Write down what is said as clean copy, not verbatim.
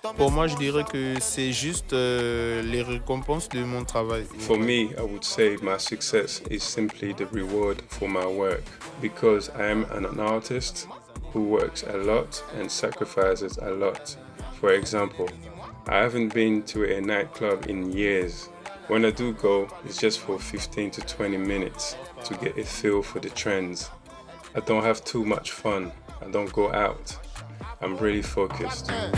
Pour moi, je dirais que c'est juste les récompenses de mon travail. For me, I would say my success is simply the reward for my work because I am an artist who works a lot and sacrifices a lot. For example, I haven't been to a nightclub in years. When I do go, it's just for 15 to 20 minutes to get a feel for the trends. I don't have too much fun. I don't go out. I'm really focused.